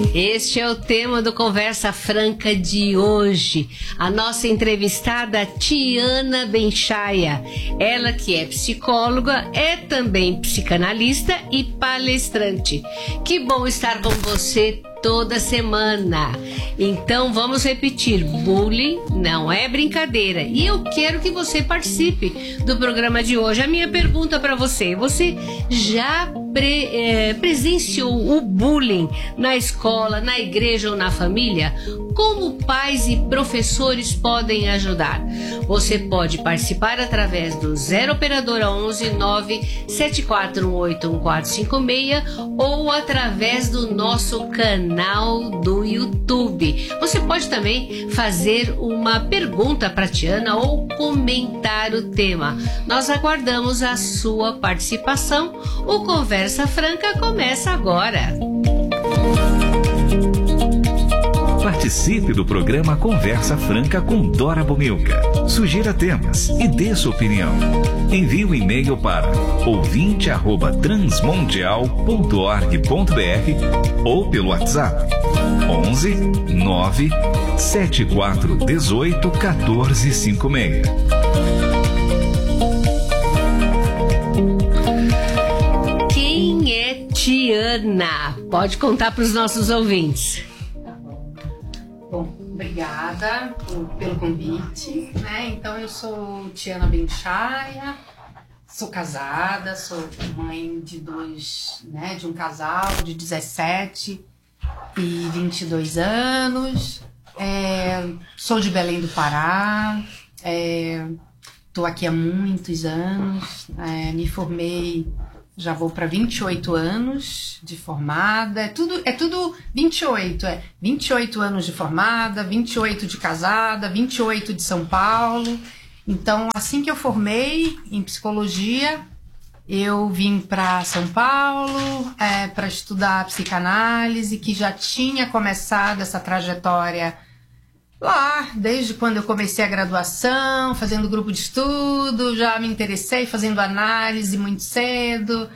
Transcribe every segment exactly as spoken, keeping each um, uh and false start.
Este é o tema do Conversa Franca de hoje. A nossa entrevistada, Tiana Benchaia. Ela que é psicóloga, é também psicanalista e palestrante. Que bom estar com você toda semana. Então vamos repetir, bullying não é brincadeira. E eu quero que você participe do programa de hoje. A minha pergunta para você: você já pre, é, presenciou o bullying na escola, na igreja ou na família? Como pais e professores podem ajudar? Você pode participar através do zero operadora onze nove sete quatro um oito um quatro cinco seis ou através do nosso canal do YouTube. Você pode também fazer uma pergunta para a Tiana ou comentar o tema. Nós aguardamos a sua participação. O Conversa Franca começa agora. Participe do programa Conversa Franca com Dora Bomilca. Sugira temas e dê sua opinião. Envie um e-mail para ouvinte arroba transmundial ponto org ponto br ou pelo WhatsApp onze nove sete quatro um oito um quatro cinco seis. Quem é Tiana? Pode contar para os nossos ouvintes. Bom, obrigada por, pelo convite, né? Então eu sou Tiana Benchaia, sou casada, sou mãe de dois, né? De um casal de dezessete e vinte e dois anos, é, sou de Belém do Pará, estou é, aqui há muitos anos, é, me formei. Já vou para vinte e oito anos de formada, é tudo, é tudo vinte e oito, é vinte e oito anos de formada, vinte e oito de casada, vinte e oito de São Paulo. Então, assim que eu formei em psicologia, eu vim para São Paulo é, para estudar psicanálise, que já tinha começado essa trajetória lá, desde quando eu comecei a graduação, fazendo grupo de estudo, já me interessei fazendo análise muito cedo.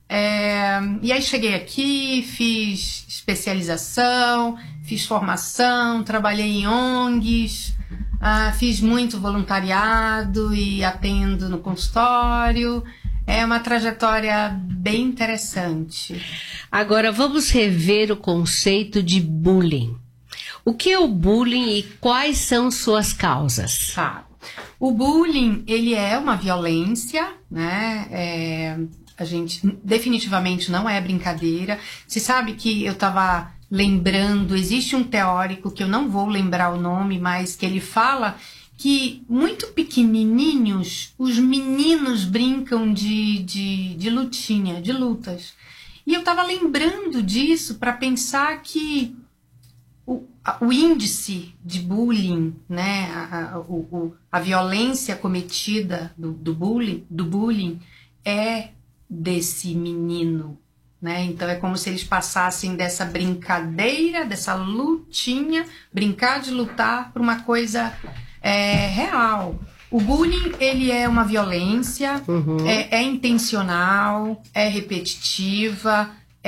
É, e aí cheguei aqui, fiz especialização, fiz formação, trabalhei em O N Gs, ah, fiz muito voluntariado e atendo no consultório. É uma trajetória bem interessante. Agora vamos rever o conceito de bullying. O que é o bullying e quais são suas causas? Tá. O bullying, ele é uma violência, né? É, a gente definitivamente não é brincadeira. Você sabe que eu estava lembrando, existe um teórico que eu não vou lembrar o nome, mas que ele fala que muito pequenininhos, os meninos brincam de, de, de lutinha, de lutas. E eu estava lembrando disso para pensar que O, o índice de bullying, né, a, a, o, a violência cometida do, do, bullying, do bullying é desse menino, né? Então é como se eles passassem dessa brincadeira, dessa lutinha, brincar de lutar, para uma coisa é, real. O bullying, ele é uma violência, uhum. é, é intencional, é repetitiva,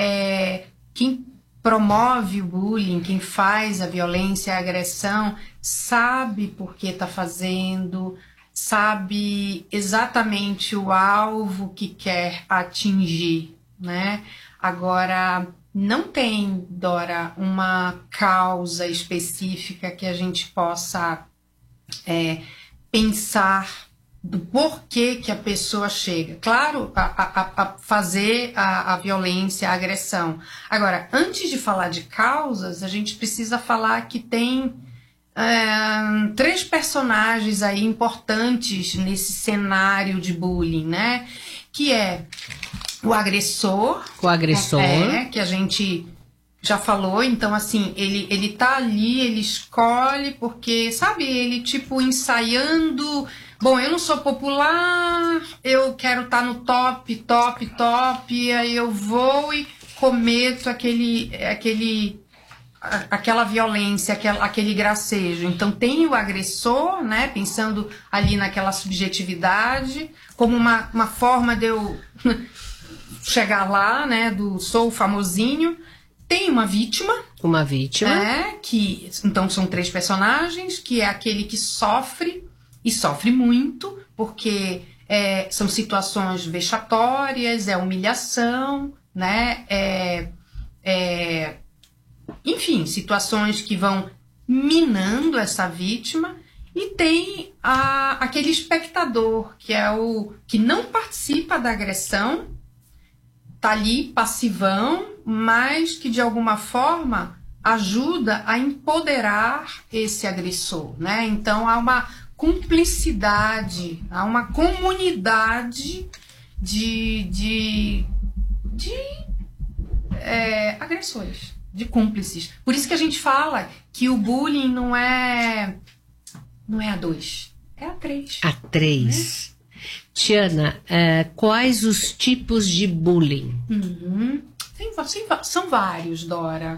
é quem promove o bullying, quem faz a violência, a agressão, sabe por que está fazendo, sabe exatamente o alvo que quer atingir, né? Agora, não tem, Dora, uma causa específica que a gente possa é, pensar do porquê que a pessoa chega. Claro, a, a, a fazer a, a violência, a agressão. Agora, antes de falar de causas, a gente precisa falar que tem é, três personagens aí importantes nesse cenário de bullying, né? Que é o agressor. O agressor. É, que a gente já falou. Então, assim, ele, ele tá ali, ele escolhe porque, sabe, ele tipo ensaiando... Bom, eu não sou popular, eu quero estar no top, top, top, aí eu vou e cometo aquele, aquele, aquela violência, aquele, aquele gracejo. Então tem o agressor, né, pensando ali naquela subjetividade, como uma, uma forma de eu chegar lá, né, do sou famosinho. tem uma vítima. Uma vítima. É, que, então são três personagens, que é aquele que sofre, e sofre muito, porque é, são situações vexatórias, é humilhação, né? É, é, enfim, situações que vão minando essa vítima. E tem a, aquele espectador, que é o que não participa da agressão, tá ali passivão, mas que de alguma forma ajuda a empoderar esse agressor, né? Então há uma cumplicidade, há uma comunidade de, de, de é, agressores, de cúmplices. Por isso que a gente fala que o bullying não é... Não é a dois, é a três. A três. Né? Tiana, uh, quais os tipos de bullying? Uhum. Tem, tem, são vários, Dora.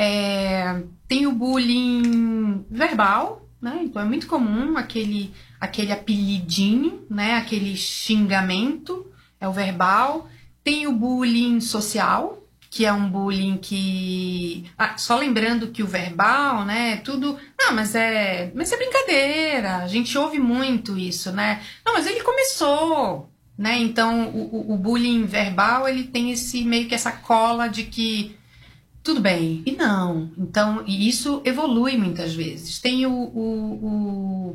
É, tem o bullying verbal, né? Então é muito comum aquele, aquele apelidinho, né? Aquele xingamento, é o verbal. Tem o bullying social, que é um bullying que... Ah, só lembrando que o verbal, né, tudo... Ah, mas é, mas é brincadeira, a gente ouve muito isso, né? Não, mas ele começou, né? Então, o, o bullying verbal, ele tem esse meio que essa cola de que tudo bem, e não. Então, e isso evolui muitas vezes. Tem o, o, o,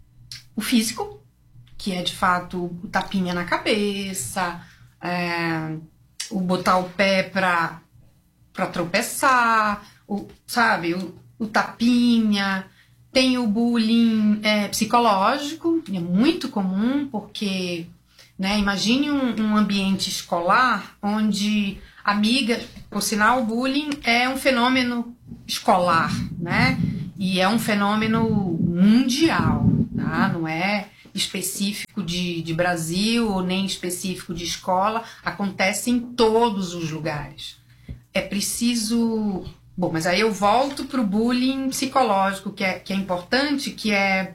o físico, que é, de fato, o tapinha na cabeça... É, o botar o pé pra, pra tropeçar, o, sabe, o, o tapinha. Tem o bullying é, psicológico, é muito comum, porque, né, imagine um, um ambiente escolar onde amiga, por sinal, o bullying é um fenômeno escolar, né, e é um fenômeno mundial, tá, não é específico de, de Brasil ou nem específico de escola, acontece em todos os lugares. É preciso... Bom, mas aí eu volto para o bullying psicológico, que é, que é importante, que é,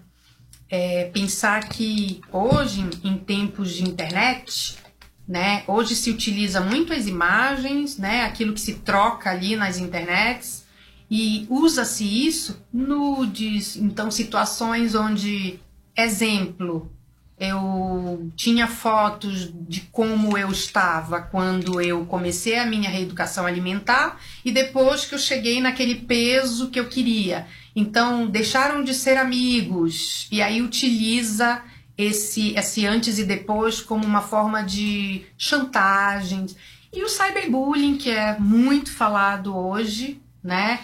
é pensar que hoje, em tempos de internet, né, hoje se utiliza muito as imagens, né, aquilo que se troca ali nas internets, e usa-se isso, nudes, então situações onde... Exemplo, eu tinha fotos de como eu estava quando eu comecei a minha reeducação alimentar e depois que eu cheguei naquele peso que eu queria. Então, deixaram de ser amigos e aí utiliza esse, esse antes e depois como uma forma de chantagem. E o cyberbullying, que é muito falado hoje, né?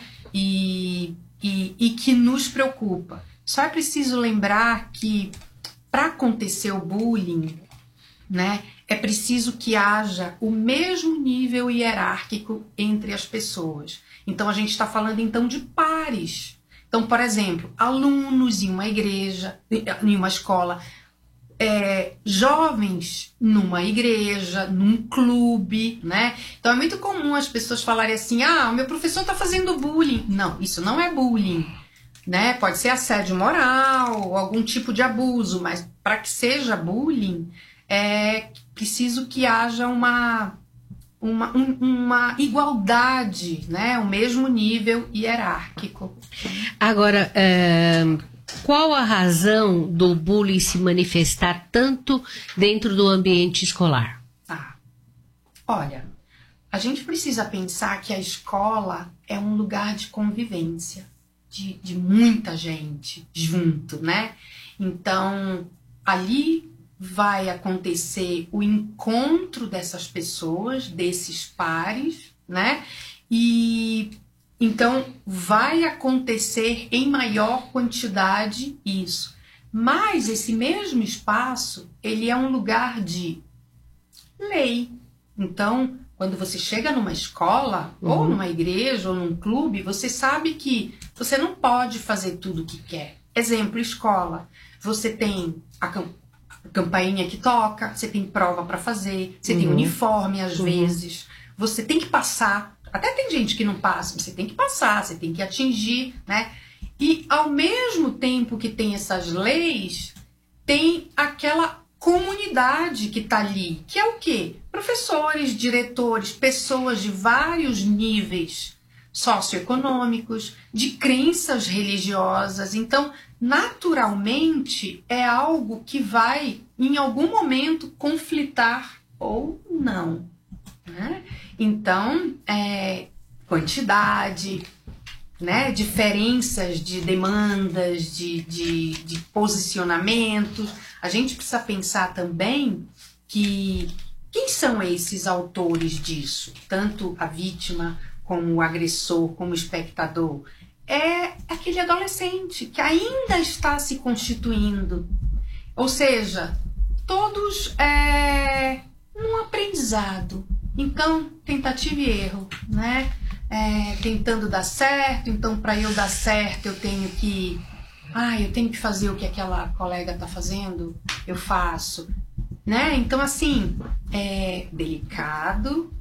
E, e, e que nos preocupa. Só é preciso lembrar que para acontecer o bullying, né, é preciso que haja o mesmo nível hierárquico entre as pessoas. Então a gente está falando então de pares. Então, por exemplo, alunos em uma igreja, em uma escola, é, jovens numa igreja, num clube, né? Então é muito comum as pessoas falarem assim: ah, o meu professor está fazendo bullying. Não, isso não é bullying. Né? Pode ser assédio moral ou algum tipo de abuso, mas para que seja bullying é preciso que haja uma, uma, um, uma igualdade, né? O mesmo nível hierárquico. Agora, é, qual a razão do bullying se manifestar tanto dentro do ambiente escolar? Ah, olha, a gente precisa pensar que a escola é um lugar de convivência. De, de muita gente junto, né? Então, ali vai acontecer o encontro dessas pessoas, desses pares, né? E então vai acontecer em maior quantidade isso. Mas esse mesmo espaço, ele é um lugar de lei. Então, quando você chega numa escola, uhum. ou numa igreja, ou num clube, você sabe que você não pode fazer tudo o que quer. Exemplo, escola. Você tem a, cam- a campainha que toca, você tem prova para fazer, você uhum. tem uniforme às uhum. vezes, você tem que passar. Até tem gente que não passa, você tem que passar, você tem que atingir, né? E ao mesmo tempo que tem essas leis, tem aquela comunidade que está ali, que é o quê? Professores, diretores, pessoas de vários níveis socioeconômicos, de crenças religiosas. Então, naturalmente, é algo que vai, em algum momento, conflitar ou não, né? Então, é, quantidade, né? Diferenças de demandas, de, de, de posicionamentos. A gente precisa pensar também que quem são esses autores disso? Tanto a vítima como o agressor, como o espectador. É aquele adolescente que ainda está se constituindo. Ou seja, todos é, num aprendizado. Então, tentativa e erro, né? É, tentando dar certo. Então, para eu dar certo, eu tenho que... Ah, eu tenho que fazer o que aquela colega está fazendo? Eu faço. Né? Então, assim, é delicado,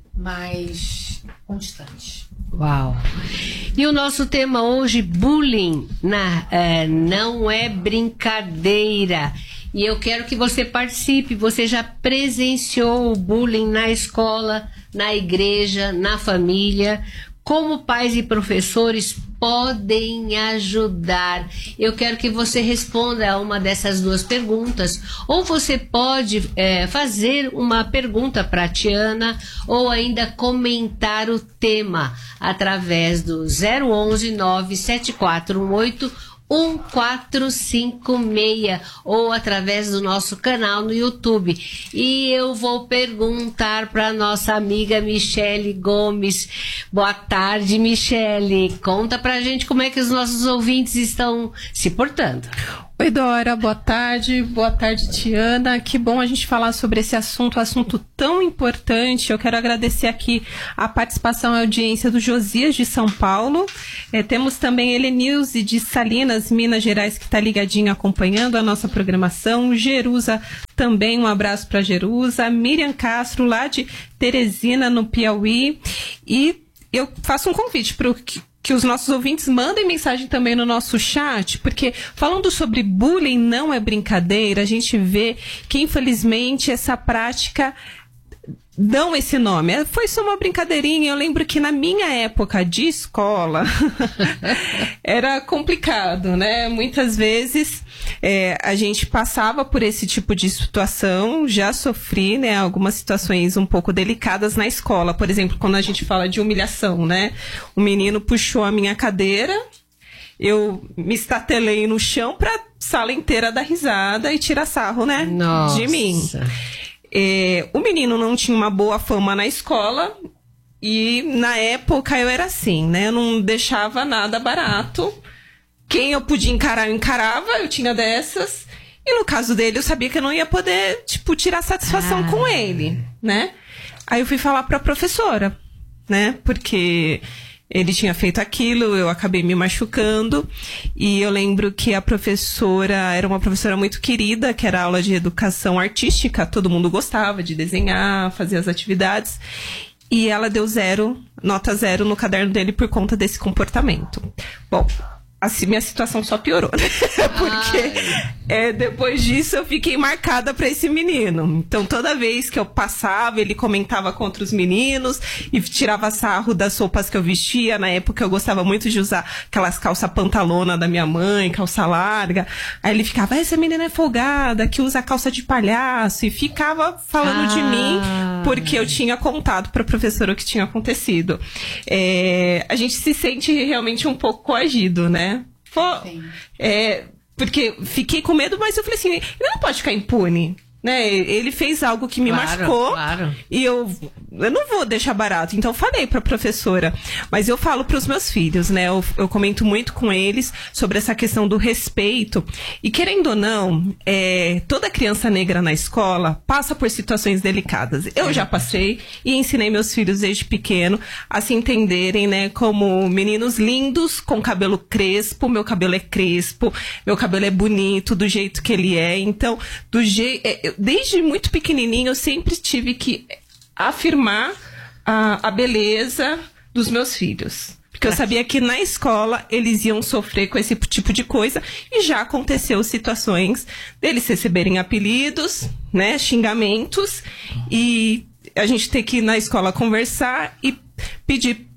mas constante. Uau! E o nosso tema hoje, bullying, na, é, não é brincadeira. E eu quero que você participe. Você já presenciou o bullying na escola, na igreja, na família? Como pais e professores podem ajudar? Eu quero que você responda a uma dessas duas perguntas. Ou você pode é, fazer uma pergunta para a Tiana, ou ainda comentar o tema através do zero onze, nove sete quatro um oito, um quatro cinco seis ou através do nosso canal no YouTube. E eu vou perguntar para nossa amiga Michele Gomes. Boa tarde, Michele. Conta pra gente como é que os nossos ouvintes estão se portando. Oi, Dora, boa tarde, boa tarde, Tiana. Que bom a gente falar sobre esse assunto, um assunto tão importante. Eu quero agradecer aqui a participação e audiência do Josias de São Paulo. É, temos também Helenilze de Salinas, Minas Gerais, que está ligadinha acompanhando a nossa programação. Jerusa também, um abraço para Jerusa. Miriam Castro, lá de Teresina, no Piauí. E eu faço um convite para o que os nossos ouvintes mandem mensagem também no nosso chat, porque falando sobre bullying não é brincadeira, a gente vê que infelizmente essa prática dão esse nome. Foi só uma brincadeirinha. Eu lembro que na minha época de escola era complicado, né? Muitas vezes é, a gente passava por esse tipo de situação, já sofri, né, algumas situações um pouco delicadas na escola. Por exemplo, quando a gente fala de humilhação, né? O menino puxou a minha cadeira, eu me estatelei no chão pra sala inteira dar risada e tirar sarro, né? Nossa. De mim. É, o menino não tinha uma boa fama na escola e na época eu era assim, né? Eu não deixava nada barato. Quem eu podia encarar, eu encarava, eu tinha dessas. E no caso dele, eu sabia que eu não ia poder, tipo, tirar satisfação ah. com ele, né? Aí eu fui falar pra professora, né? Porque ele tinha feito aquilo, eu acabei me machucando. E eu lembro que a professora era uma professora muito querida, que era aula de educação artística. Todo mundo gostava de desenhar, fazer as atividades. E ela deu zero, nota zero no caderno dele por conta desse comportamento. Bom, assim, minha situação só piorou, né? Porque é, depois disso eu fiquei marcada pra esse menino. Então toda vez que eu passava, ele comentava contra os meninos e tirava sarro das roupas que eu vestia. Na época eu gostava muito de usar aquelas calças pantalona da minha mãe, calça larga. Aí ele ficava, essa menina é folgada, que usa calça de palhaço. E ficava falando ah. de mim, porque eu tinha contado pra professora o que tinha acontecido. É, a gente se sente realmente um pouco coagido, né? Pô, é, porque fiquei com medo, mas eu falei assim, ele não pode ficar impune, né? Ele fez algo que me claro, machucou claro. E eu, eu não vou deixar barato. Então eu falei pra professora, mas eu falo pros meus filhos, né? Eu, eu comento muito com eles sobre essa questão do respeito. E querendo ou não, é, toda criança negra na escola passa por situações delicadas. Eu já passei e ensinei meus filhos desde pequeno a se entenderem, né? Como meninos lindos com cabelo crespo. Meu cabelo é crespo, meu cabelo é bonito do jeito que ele é. Então, do jeito... Desde muito pequenininho eu sempre tive que afirmar a, a beleza dos meus filhos. Porque eu sabia que na escola eles iam sofrer com esse tipo de coisa. E já aconteceu situações deles receberem apelidos, né, xingamentos. E a gente ter que ir na escola conversar e pedir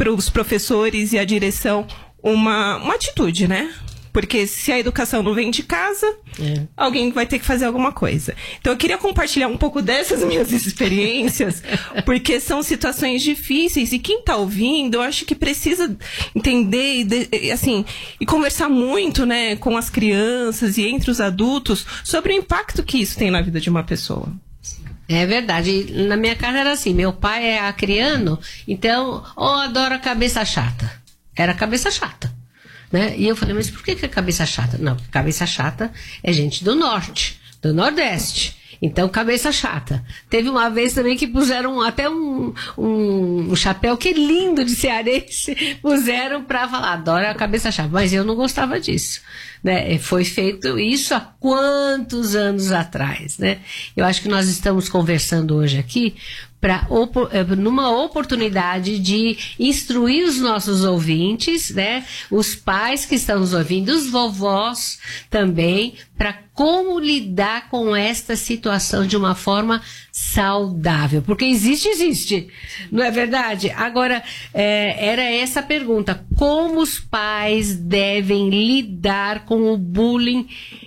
para os professores e a direção uma, uma atitude, né? Porque se a educação não vem de casa, é. alguém vai ter que fazer alguma coisa. Então eu queria compartilhar um pouco dessas minhas experiências, porque são situações difíceis e quem está ouvindo, eu acho que precisa entender e, de, assim, e conversar muito, né, com as crianças e entre os adultos sobre o impacto que isso tem na vida de uma pessoa. É verdade. Na minha casa era assim, meu pai é acriano, então, eu adoro a cabeça chata. Era cabeça chata. Né? E eu falei, mas por que, que é cabeça chata? Não, cabeça chata é gente do norte, do nordeste. Então, cabeça chata. Teve uma vez também que puseram até um, um, um chapéu que é lindo de cearense, puseram para falar, adoro a cabeça chata. Mas eu não gostava disso. Né? Foi feito isso há quantos anos atrás, né? Eu acho que nós estamos conversando hoje aqui pra, numa oportunidade de instruir os nossos ouvintes, né? Os pais que estão nos ouvindo, os vovós também, para como lidar com esta situação de uma forma saudável. Porque existe, existe. Não é verdade? Agora, é, era essa a pergunta. Como os pais devem lidar com o bullying?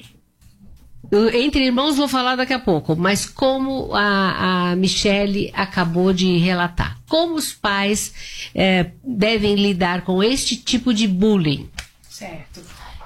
Entre irmãos vou falar daqui a pouco, mas como a, a Michele acabou de relatar. Como os pais é, devem lidar com este tipo de bullying? Certo.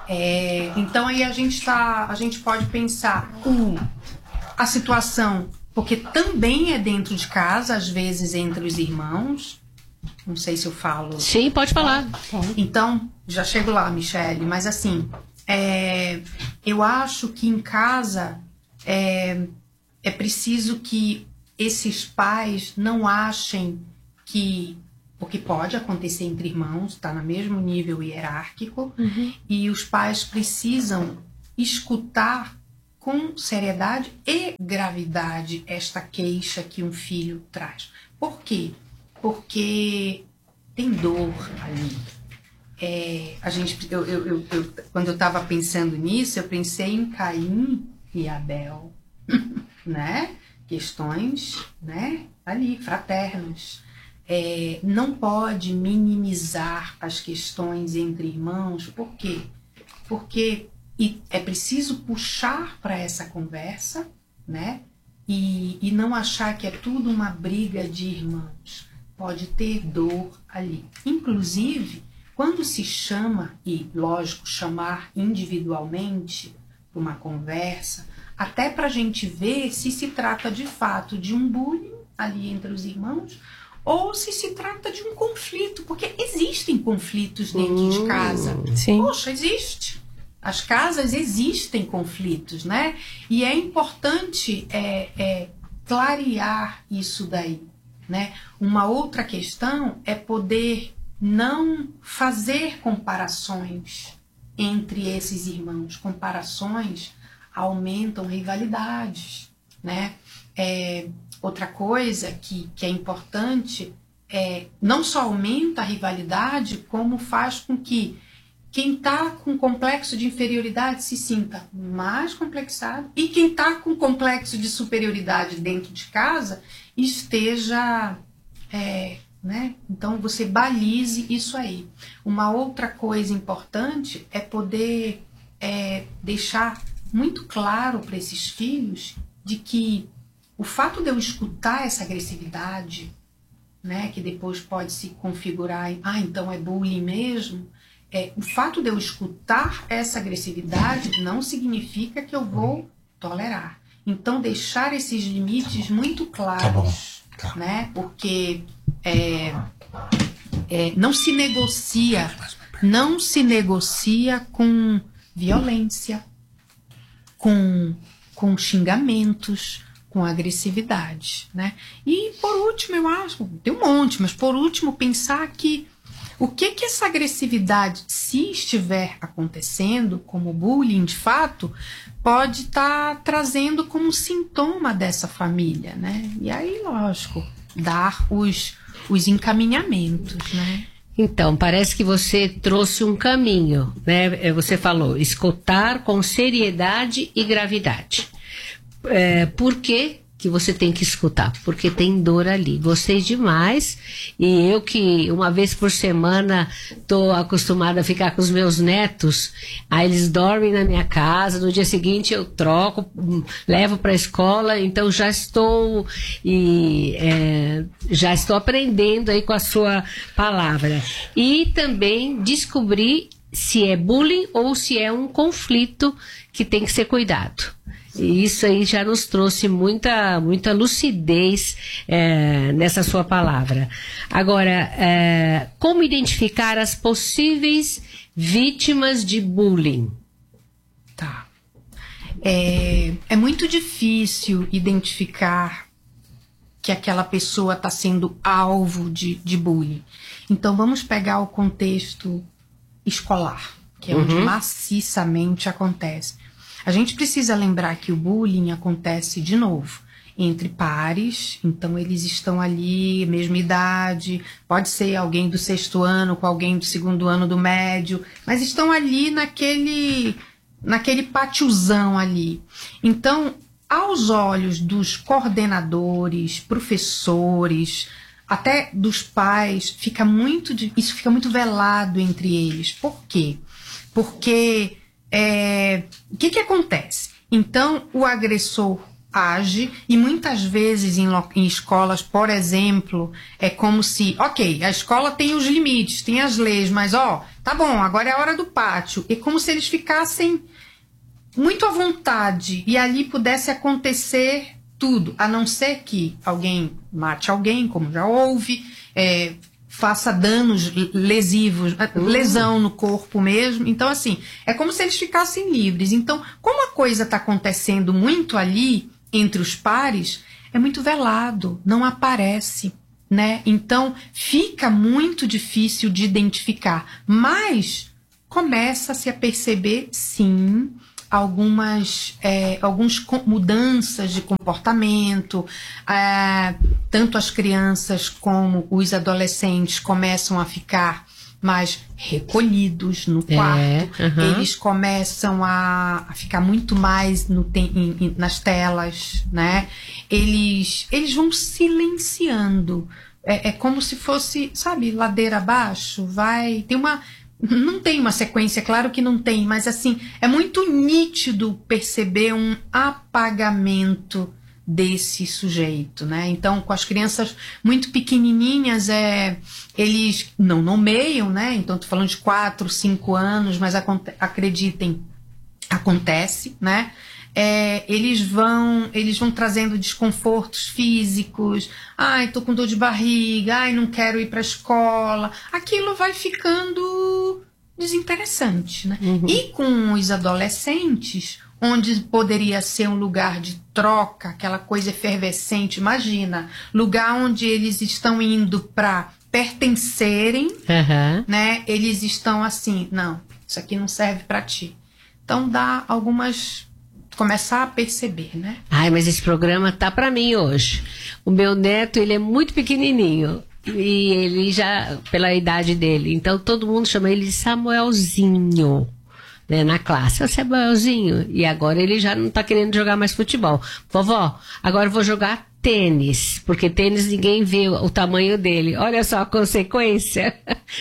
É, então aí a gente, tá, a gente pode pensar um, a situação, porque também é dentro de casa, às vezes entre os irmãos. Não sei se eu falo. Sim, pode falar. Então, já chego lá, Michele, mas assim, é, eu acho que em casa é, é preciso que esses pais não achem que, porque pode acontecer entre irmãos, está no mesmo nível hierárquico, uhum. e os pais precisam escutar com seriedade e gravidade esta queixa que um filho traz. Por quê? Porque tem dor ali. É, a gente, eu, eu, eu, eu, quando eu estava pensando nisso, eu pensei em Caim e Abel, né? Questões, né? Ali, fraternas. É, não pode minimizar as questões entre irmãos. Por quê? Porque é preciso puxar para essa conversa, né? E, e não achar que é tudo uma briga de irmãos. Pode ter dor ali. Inclusive, quando se chama, e lógico, chamar individualmente para uma conversa, até para a gente ver se se trata de fato de um bullying ali entre os irmãos, ou se se trata de um conflito, porque existem conflitos dentro hum, de casa. Sim. Poxa, existe. As casas existem conflitos, né? E é importante é, é, clarear isso daí, né? Uma outra questão é poder não fazer comparações entre esses irmãos. Comparações aumentam rivalidades, né? É, outra coisa que, que é importante é não só aumenta a rivalidade, como faz com que quem está com complexo de inferioridade se sinta mais complexado e quem está com complexo de superioridade dentro de casa esteja... É, né? Então você balize isso aí. Uma outra coisa importante é poder é, deixar muito claro para esses filhos de que o fato de eu escutar essa agressividade, né, que depois pode se configurar em, ah, então é bullying mesmo, é, o fato de eu escutar essa agressividade não significa que eu vou tolerar. Então deixar esses limites muito claros. Tá bom. Tá. Né? Porque é, é, não se negocia, não se negocia com violência, com, com xingamentos, com agressividade, né? E por último, eu acho, tem um monte, mas por último pensar que o que que essa agressividade, se estiver acontecendo como bullying de fato, pode estar tá trazendo como sintoma dessa família, né? E aí, lógico, dar os, os encaminhamentos, né? Então, parece que você trouxe um caminho, né? Você falou, escutar com seriedade e gravidade. É, por que que você tem que escutar, porque tem dor ali. Gostei demais, e eu que uma vez por semana tô acostumada a ficar com os meus netos, aí eles dormem na minha casa, no dia seguinte eu troco, levo para a escola, então já estou e é, já estou aprendendo aí com a sua palavra. E também descobri se é bullying ou se é um conflito que tem que ser cuidado. E isso aí já nos trouxe muita, muita lucidez é, nessa sua palavra. Agora, é, como identificar as possíveis vítimas de bullying? Tá. É, é muito difícil identificar que aquela pessoa está sendo alvo de, de bullying. Então, vamos pegar o contexto escolar, que é onde Uhum. maciçamente acontece. A gente precisa lembrar que o bullying acontece, de novo, entre pares, então eles estão ali, mesma idade, pode ser alguém do sexto ano com alguém do segundo ano do médio, mas estão ali naquele, naquele pátiozão ali. Então, aos olhos dos coordenadores, professores, até dos pais, fica muito, isso fica muito velado entre eles. Por quê? Porque É, o que que acontece? Então, o agressor age e muitas vezes em, em escolas, por exemplo, é como se, ok, a escola tem os limites, tem as leis, mas ó, tá bom, agora é a hora do pátio. É como se eles ficassem muito à vontade e ali pudesse acontecer tudo, a não ser que alguém mate alguém, como já houve, é, faça danos lesivos, lesão no corpo mesmo. Então, assim, é como se eles ficassem livres. Então, como a coisa está acontecendo muito ali, entre os pares, é muito velado, não aparece, né? Então, fica muito difícil de identificar. Mas começa-se a perceber, sim, algumas é, algumas mudanças de comportamento, é, tanto as crianças como os adolescentes começam a ficar mais recolhidos no quarto, é, uhum. eles começam a, a ficar muito mais no, em, em, nas telas, né? Eles, eles vão silenciando, é, é como se fosse, sabe, ladeira abaixo, vai, tem uma... Não tem uma sequência, claro que não tem, mas assim, é muito nítido perceber um apagamento desse sujeito, né? Então, com as crianças muito pequenininhas, é, eles não nomeiam, né? Então, tô falando de quatro, cinco anos, mas aconte- acreditem, acontece, né? É, eles vão eles vão trazendo desconfortos físicos, ai, tô com dor de barriga, ai, não quero ir para a escola, aquilo vai ficando desinteressante, né? Uhum. E com os adolescentes, onde poderia ser um lugar de troca, aquela coisa efervescente, imagina, lugar onde eles estão indo para pertencerem, uhum. né? Eles estão assim, não, isso aqui não serve para ti. Então dá algumas... começar a perceber, né? Ai, mas esse programa tá para mim hoje. O meu neto, ele é muito pequenininho e ele já, pela idade dele, então todo mundo chama ele de Samuelzinho, né, na classe. É o Samuelzinho. E agora ele já não tá querendo jogar mais futebol. Vovó, agora eu vou jogar tênis, porque tênis ninguém vê o tamanho dele. Olha só a consequência.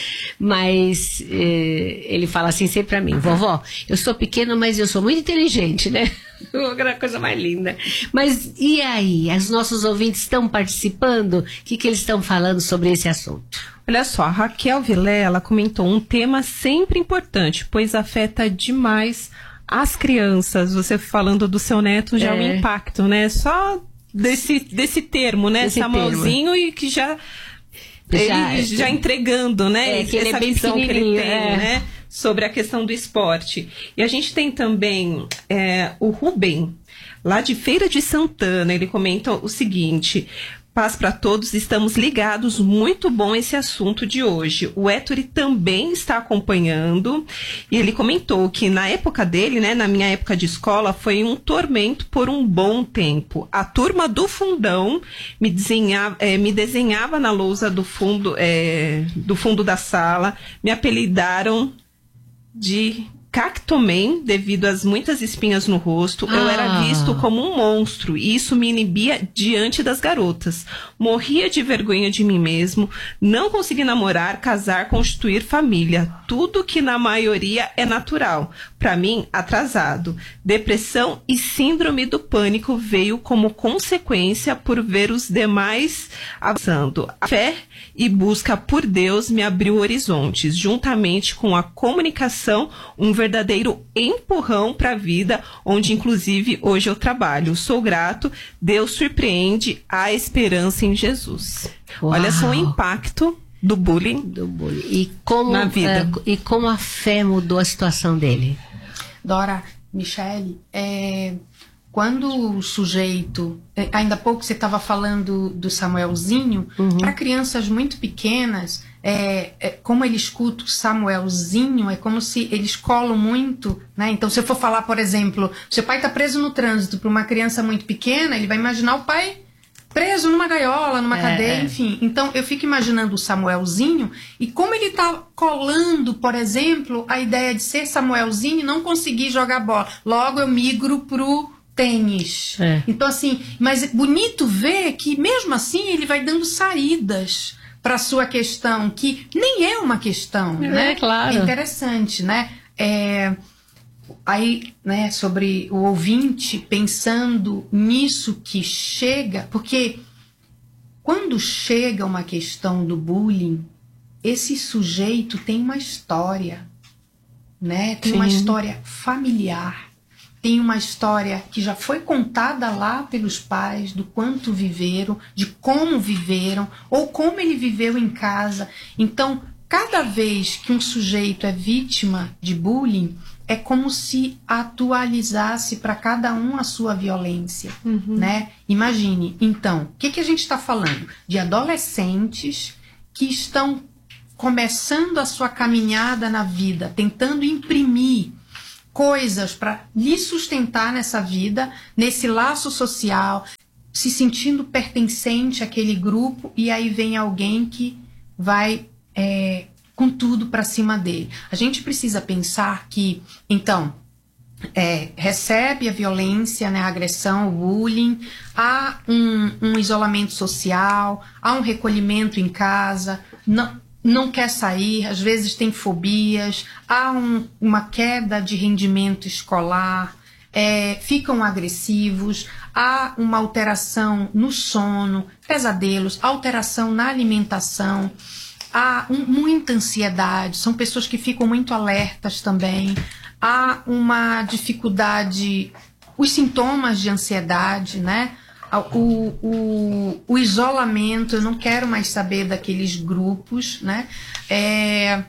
Mas eh, ele fala assim sempre pra mim: vovó, eu sou pequeno, mas eu sou muito inteligente, né? Uma coisa mais linda. Mas e aí? Os nossos ouvintes estão participando? O que, que eles estão falando sobre esse assunto? Olha só, a Raquel Vilela comentou um tema sempre importante, pois afeta demais as crianças. Você falando do seu neto já é um impacto, né? Só desse, desse termo, né? Desse Samuelzinho, termo. E que já... Já, ele já entregando, né? É, que ele essa é bem visão que ele tem, é. né? Sobre a questão do esporte. E a gente tem também é, o Rubem, lá de Feira de Santana. Ele comenta o seguinte: paz para todos, estamos ligados, muito bom esse assunto de hoje. O Ettore também está acompanhando e ele comentou que na época dele, né, na minha época de escola, foi um tormento por um bom tempo. A turma do fundão me desenhava, é, me desenhava na lousa do fundo, é, do fundo da sala, me apelidaram de cactoman devido às muitas espinhas no rosto. Ah. Eu era visto como um monstro e isso me inibia diante das garotas. Morria de vergonha de mim mesmo, não consegui namorar, casar, constituir família. Tudo que na maioria é natural. Para mim, atrasado. Depressão e síndrome do pânico veio como consequência por ver os demais avançando. A fé e busca por Deus me abriu horizontes, juntamente com a comunicação, um verdadeiro empurrão para a vida, onde inclusive hoje eu trabalho. Sou grato, Deus surpreende, a esperança em Jesus. Uau. Olha só o impacto do bullying, do bullying. E como, na vida. Uh, e como a fé mudou a situação dele. Dora, Michele, é, quando o sujeito, ainda há pouco você estava falando do Samuelzinho, uhum. Para crianças muito pequenas, é, é, como ele escuta o Samuelzinho, é como se eles colam muito, né? Então, se eu for falar, por exemplo, seu pai está preso no trânsito para uma criança muito pequena, ele vai imaginar o pai preso numa gaiola, numa é, cadeia, é. enfim. Então, eu fico imaginando o Samuelzinho e como ele tá colando, por exemplo, a ideia de ser Samuelzinho e não conseguir jogar bola. Logo, eu migro pro tênis. É. Então, assim, mas é bonito ver que, mesmo assim, ele vai dando saídas para sua questão, que nem é uma questão, é, né? É, claro. É interessante, né? É... Aí, né, sobre o ouvinte pensando nisso que chega, porque quando chega uma questão do bullying, esse sujeito tem uma história, né? Tem Sim. uma história familiar, tem uma história que já foi contada lá pelos pais, do quanto viveram, de como viveram, ou como ele viveu em casa. Então, cada vez que um sujeito é vítima de bullying, é como se atualizasse para cada um a sua violência, uhum. né? Imagine, então, o que, que a gente está falando? De adolescentes que estão começando a sua caminhada na vida, tentando imprimir coisas para lhe sustentar nessa vida, nesse laço social, se sentindo pertencente àquele grupo, e aí vem alguém que vai... É, com tudo para cima dele. A gente precisa pensar que, então, é, recebe a violência, né, a agressão, o bullying, há um, um isolamento social, há um recolhimento em casa, não, não quer sair, às vezes tem fobias, há um, uma queda de rendimento escolar, é, ficam agressivos, há uma alteração no sono, pesadelos, alteração na alimentação, há um, muita ansiedade, são pessoas que ficam muito alertas também, há uma dificuldade, os sintomas de ansiedade, né? O, o, o isolamento, eu não quero mais saber daqueles grupos, né? É,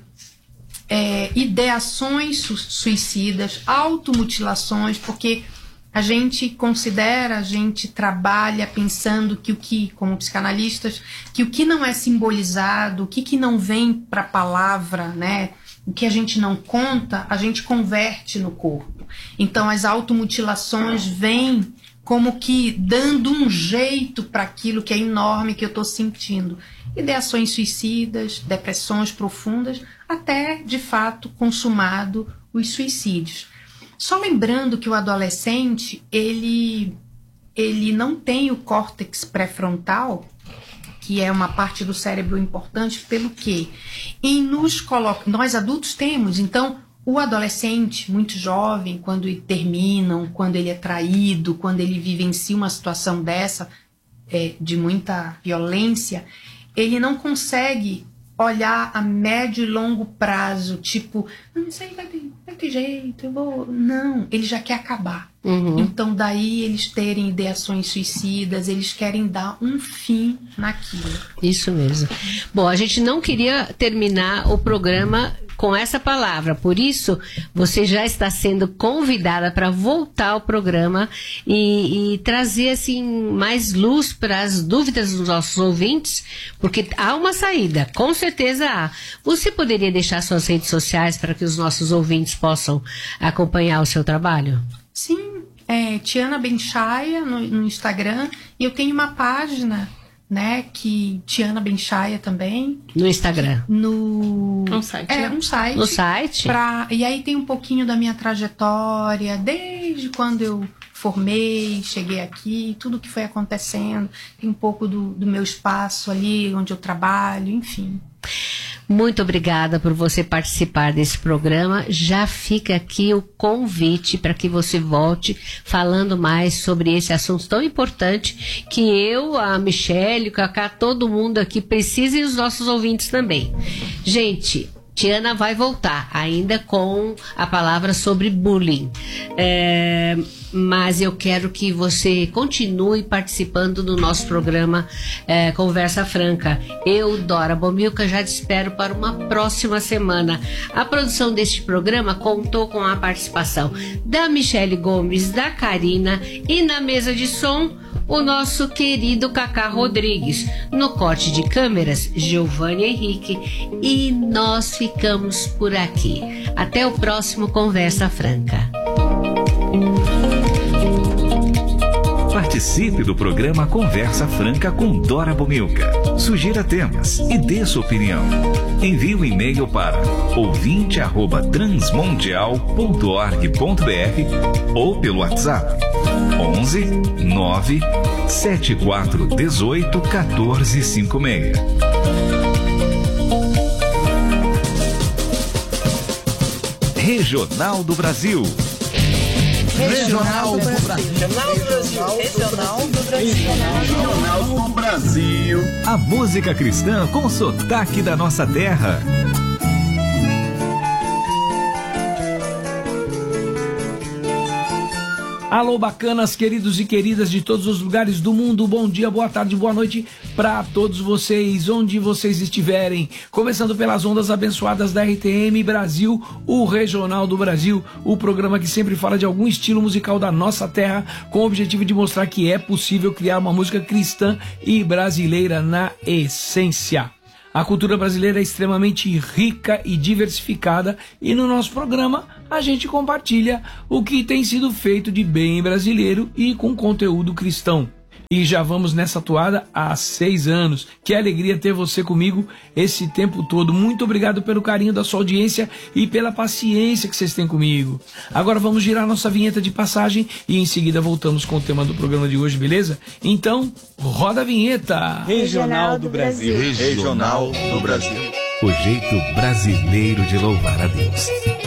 é, ideações su- suicidas, automutilações, porque a gente considera, a gente trabalha pensando que o que, como psicanalistas, que o que não é simbolizado, o que, que não vem para a palavra, né, o que a gente não conta, a gente converte no corpo. Então as automutilações vêm como que dando um jeito para aquilo que é enorme que eu estou sentindo. Ideações suicidas, depressões profundas, até de fato consumado os suicídios. Só lembrando que o adolescente, ele, ele não tem o córtex pré-frontal, que é uma parte do cérebro importante, pelo quê? Em nos coloca, nós adultos temos, então o adolescente, muito jovem, quando ele terminam, quando ele é traído, quando ele vivencia uma situação dessa, é, de muita violência, ele não consegue olhar a médio e longo prazo, tipo, não, isso aí vai ter, vai ter jeito, eu vou... Não, ele já quer acabar. Uhum. Então, daí eles terem ideações suicidas, eles querem dar um fim naquilo. Isso mesmo. Bom, a gente não queria terminar o programa com essa palavra, por isso você já está sendo convidada para voltar ao programa e, e trazer assim mais luz para as dúvidas dos nossos ouvintes, porque há uma saída, com certeza há. Você poderia deixar suas redes sociais para que os nossos ouvintes possam acompanhar o seu trabalho? Sim, é Tiana Benchaia no, no Instagram, e eu tenho uma página né? Que Tiana Benchaia também. No Instagram. No... Um site. É, um site. No site? Pra... E aí tem um pouquinho da minha trajetória, desde quando eu formei, cheguei aqui, tudo que foi acontecendo. Tem um pouco do, do meu espaço ali, onde eu trabalho, enfim. Muito obrigada por você participar desse programa. Já fica aqui o convite para que você volte falando mais sobre esse assunto tão importante que eu, a Michele, o Cacá, todo mundo aqui precisa e os nossos ouvintes também. Gente, Tiana vai voltar ainda com a palavra sobre bullying. É, mas eu quero que você continue participando do nosso programa é, Conversa Franca. Eu, Dora Bomilca, já te espero para uma próxima semana. A produção deste programa contou com a participação da Michele Gomes, da Karina e na mesa de som o nosso querido Cacá Rodrigues. No corte de câmeras, Giovanni Henrique. E nós ficamos por aqui. Até o próximo Conversa Franca. Participe do programa Conversa Franca com Dora Bomilca. Sugira temas e dê sua opinião. Envie um e-mail para ouvinte arroba transmundial ponto org ponto br ou pelo WhatsApp onze nove sete quatro um oito um quatro cinco seis. Regional do Brasil. Regional do Brasil. Regional do Brasil. Regional do Brasil. Regional do Brasil. A música cristã com sotaque da nossa terra. Alô, bacanas, queridos e queridas de todos os lugares do mundo. Bom dia, boa tarde, boa noite para todos vocês, onde vocês estiverem. Começando pelas ondas abençoadas da R T M Brasil, o Regional do Brasil, o programa que sempre fala de algum estilo musical da nossa terra, com o objetivo de mostrar que é possível criar uma música cristã e brasileira na essência. A cultura brasileira é extremamente rica e diversificada e no nosso programa a gente compartilha o que tem sido feito de bem brasileiro e com conteúdo cristão. E já vamos nessa toada há seis anos. Que alegria ter você comigo esse tempo todo. Muito obrigado pelo carinho da sua audiência e pela paciência que vocês têm comigo. Agora vamos girar nossa vinheta de passagem e em seguida voltamos com o tema do programa de hoje, beleza? Então, roda a vinheta. Regional do Brasil. Regional do Brasil. O jeito brasileiro de louvar a Deus.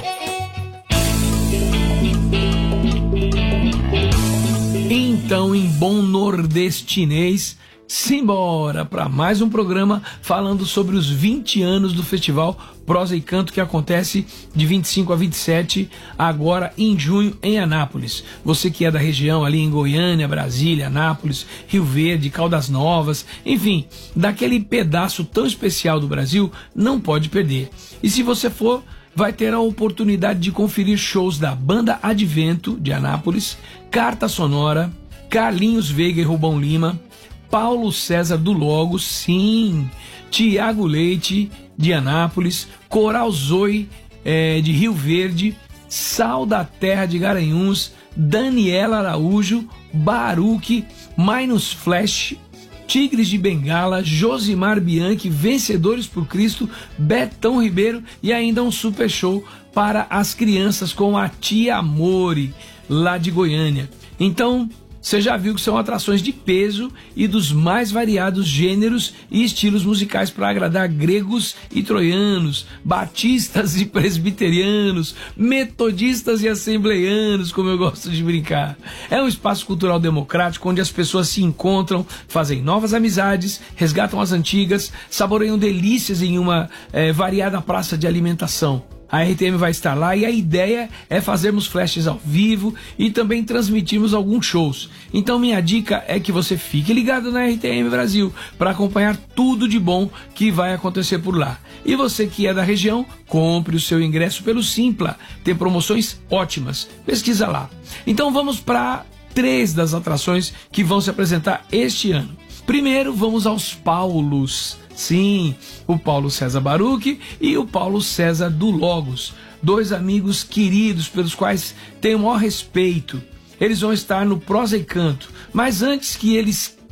Então, em bom nordestinês, simbora para mais um programa falando sobre os vinte anos do Festival Prosa e Canto, que acontece de vinte e cinco a vinte e sete, agora em junho, em Anápolis. Você que é da região ali em Goiânia, Brasília, Anápolis, Rio Verde, Caldas Novas, enfim, daquele pedaço tão especial do Brasil, não pode perder. E se você for, vai ter a oportunidade de conferir shows da Banda Advento, de Anápolis, Carta Sonora, Carlinhos Veiga e Rubão Lima, Paulo César do Logos, sim, Tiago Leite, de Anápolis, Coral Zoe, é, de Rio Verde, Sal da Terra de Garanhuns, Daniela Araújo, Baruque, Minus Flash, Tigres de Bengala, Josimar Bianchi, Vencedores por Cristo, Betão Ribeiro e ainda um super show para as crianças com a Tia Amore, lá de Goiânia. Então, você já viu que são atrações de peso e dos mais variados gêneros e estilos musicais para agradar gregos e troianos, batistas e presbiterianos, metodistas e assembleianos, como eu gosto de brincar. É um espaço cultural democrático onde as pessoas se encontram, fazem novas amizades, resgatam as antigas, saboreiam delícias em uma é, variada praça de alimentação. A R T M vai estar lá e a ideia é fazermos flashes ao vivo e também transmitirmos alguns shows. Então minha dica é que você fique ligado na R T M Brasil para acompanhar tudo de bom que vai acontecer por lá. E você que é da região, compre o seu ingresso pelo Simpla. Tem promoções ótimas. Pesquisa lá. Então vamos para três das atrações que vão se apresentar este ano. Primeiro vamos aos Paulos. Sim, o Paulo César Baruque e o Paulo César do Logos, dois amigos queridos pelos quais tenho o maior respeito. Eles vão estar no Prosa e Canto, mas antes que eles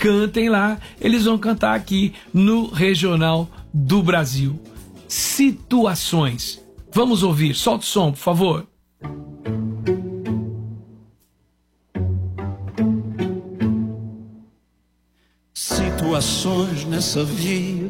cantem lá, eles vão cantar aqui no Regional do Brasil. Situações. Vamos ouvir, solta o som, por favor. Situações nessa vida